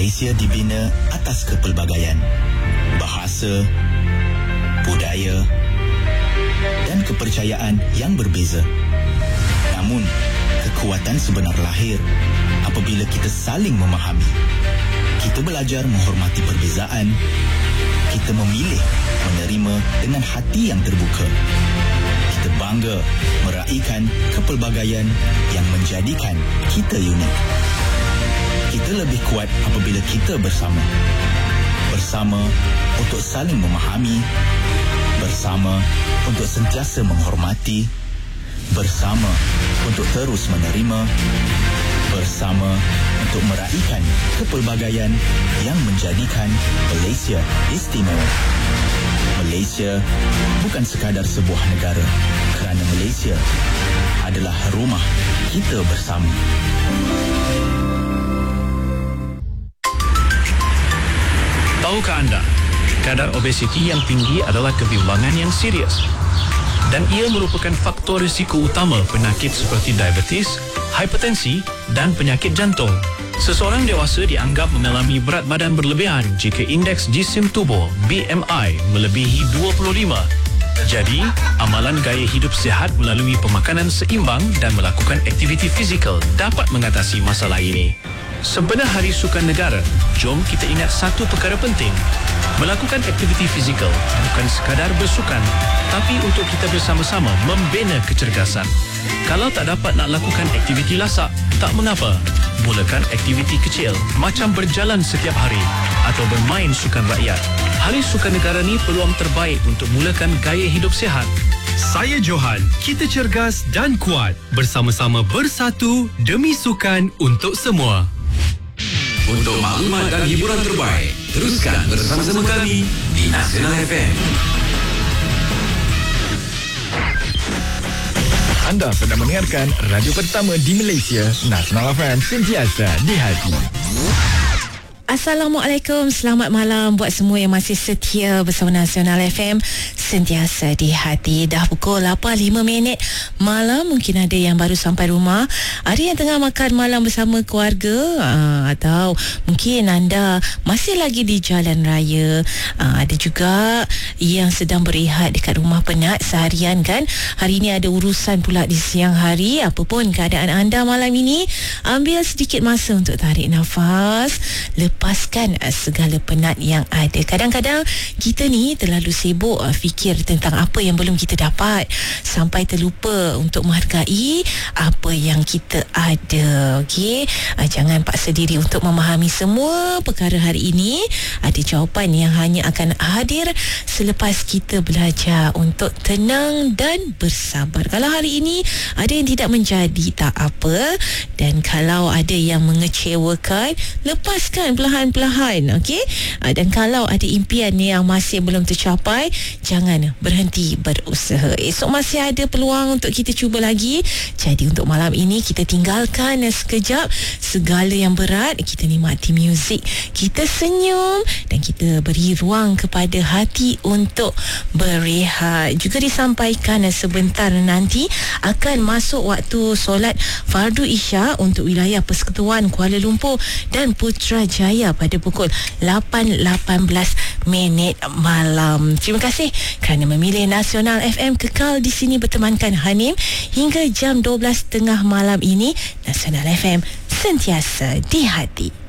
Malaysia dibina atas kepelbagaian bahasa, budaya dan kepercayaan yang berbeza. Namun, kekuatan sebenar lahir apabila kita saling memahami. Kita belajar menghormati perbezaan. Kita memilih menerima dengan hati yang terbuka. Kita bangga meraihkan kepelbagaian yang menjadikan kita unik. Kita lebih kuat apabila kita bersama. Bersama untuk saling memahami. Bersama untuk sentiasa menghormati. Bersama untuk terus menerima. Bersama untuk meraihkan kepelbagaian yang menjadikan Malaysia istimewa. Malaysia bukan sekadar sebuah negara, kerana Malaysia adalah rumah kita bersama. Tahukah anda, kadar obesiti yang tinggi adalah kebimbangan yang serius dan ia merupakan faktor risiko utama penyakit seperti diabetes, hipertensi dan penyakit jantung. Seseorang dewasa dianggap mengalami berat badan berlebihan jika indeks jisim tubuh BMI melebihi 25. Jadi, amalan gaya hidup sihat melalui pemakanan seimbang dan melakukan aktiviti fizikal dapat mengatasi masalah ini. Sebenar Hari Sukan Negara, jom kita ingat satu perkara penting. Melakukan aktiviti fizikal bukan sekadar bersukan, tapi untuk kita bersama-sama membina kecergasan. Kalau tak dapat nak lakukan aktiviti lasak, tak mengapa. Mulakan aktiviti kecil macam berjalan setiap hari atau bermain sukan rakyat. Hari Sukan Negara ni peluang terbaik untuk mulakan gaya hidup sihat. Saya Johan, kita cergas dan kuat. Bersama-sama bersatu demi sukan untuk semua. Untuk maklumat dan hiburan terbaik, teruskan bersama-sama kami di Nasional FM. Anda sedang mendengarkan radio pertama di Malaysia, Nasional FM, sentiasa di hati. Assalamualaikum, selamat malam buat semua yang masih setia bersama Nasional FM, sentiasa di hati. Dah pukul 8.05 malam, mungkin ada yang baru sampai rumah, ada yang tengah makan malam bersama keluarga, atau mungkin anda masih lagi di jalan raya, ada juga yang sedang berehat dekat rumah penat seharian kan. Hari ini ada urusan pula di siang hari. Apapun keadaan anda malam ini, ambil sedikit masa untuk tarik nafas, lepaskan segala penat yang ada. Kadang-kadang kita ni terlalu sibuk fikir tentang apa yang belum kita dapat sampai terlupa untuk menghargai apa yang kita ada. Okey, jangan paksa diri untuk memahami semua perkara hari ini. Ada jawapan yang hanya akan hadir selepas kita belajar untuk tenang dan bersabar. Kalau hari ini ada yang tidak menjadi, tak apa, dan kalau ada yang mengecewakan, lepaskan perlahan-perlahan. Okey, dan kalau ada impian yang masih belum tercapai, jangan berhenti berusaha. Esok masih ada peluang untuk kita cuba lagi. Jadi untuk malam ini kita tinggalkan sekejap segala yang berat, kita nikmati muzik, kita senyum dan kita beri ruang kepada hati untuk berehat. Juga disampaikan sebentar nanti akan masuk waktu solat fardu Isya untuk wilayah Persekutuan Kuala Lumpur dan Putrajaya pada pukul 8.18 malam. Terima kasih kerana memilih Nasional FM. Kekal di sini bertemankan Hanim hingga jam 12.30 malam ini. Nasional FM, sentiasa di hati.